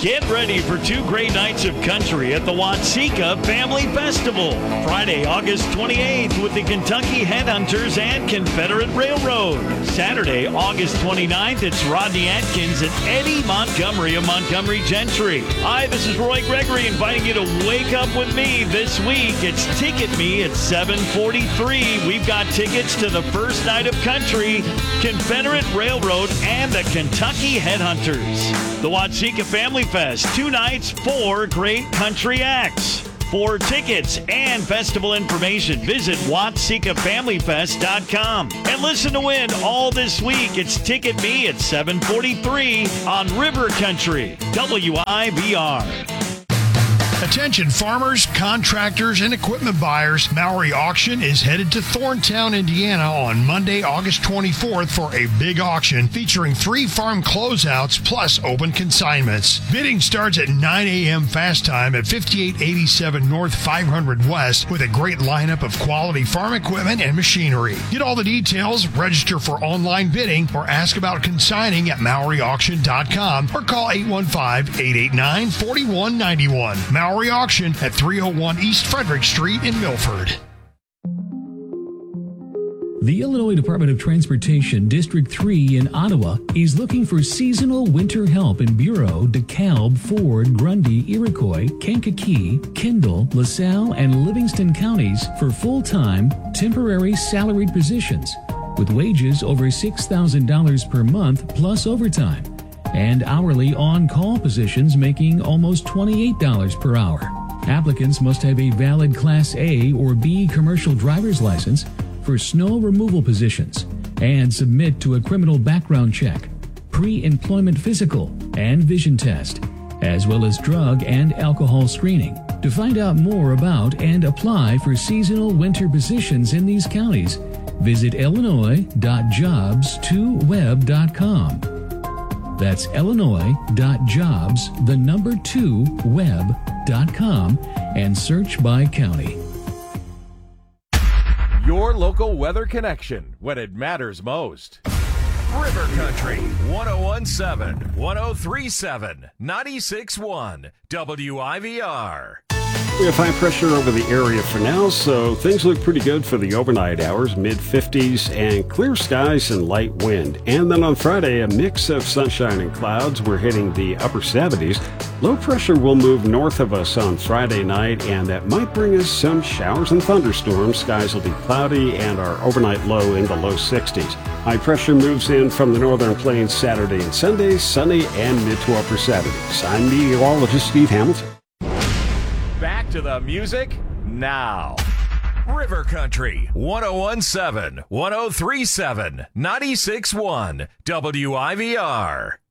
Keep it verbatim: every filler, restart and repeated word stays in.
Get ready for two great nights of country at the Watseka Family Festival. Friday, August twenty-eighth with the Kentucky Headhunters and Confederate Railroad. Saturday, August twenty-ninth, it's Rodney Atkins and Eddie Montgomery of Montgomery Gentry. Hi, this is Roy Gregory inviting you to wake up with me this week. It's Ticket Me at seven forty-three. We've got tickets to the first night of country, Confederate Railroad, and the Kentucky Headhunters. The Watseka Family Fest, two nights, four great country acts. For tickets and festival information, visit Watseka Family Fest dot com. And listen to win all this week. It's Ticket Me at seven forty-three on River Country, W I V R. Attention farmers, contractors, and equipment buyers. Maury Auction is headed to Thorntown, Indiana on Monday, August twenty-fourth for a big auction featuring three farm closeouts plus open consignments. Bidding starts at nine a.m. fast time at fifty-eight eighty-seven North five hundred West with a great lineup of quality farm equipment and machinery. Get all the details, register for online bidding, or ask about consigning at Maury Auction dot com or call eight one five, eight eight nine, four one nine one. Maury Auction at three oh one East Frederick Street in Milford. The Illinois Department of Transportation District three in Ottawa is looking for seasonal winter help in Bureau, DeKalb, Ford, Grundy, Iroquois, Kankakee, Kendall, LaSalle, and Livingston counties for full-time, temporary salaried positions with wages over six thousand dollars per month plus overtime, and hourly on-call positions making almost twenty-eight dollars per hour. Applicants must have a valid Class A or B commercial driver's license for snow removal positions and submit to a criminal background check, pre-employment physical, and vision test, as well as drug and alcohol screening. To find out more about and apply for seasonal winter positions in these counties, visit illinois dot jobs two web dot com. That's illinois dot jobs, the number two, web dot com, and search by county. Your local weather connection when it matters most. River Country, one oh one point seven, one oh three point seven, ninety-six point one, W I V R. We have high pressure over the area for now, so things look pretty good for the overnight hours, mid fifties and clear skies and light wind. And then on Friday, a mix of sunshine and clouds. We're hitting the upper seventies. Low pressure will move north of us on Friday night, and that might bring us some showers and thunderstorms. Skies will be cloudy, and our overnight low in the low sixties. High pressure moves in from the northern plains Saturday and Sunday, sunny and mid to upper seventies. I'm meteorologist Steve Hamilton. Back to the music now. River Country, one oh one point seven, one oh three point seven, ninety-six point one, W I V R.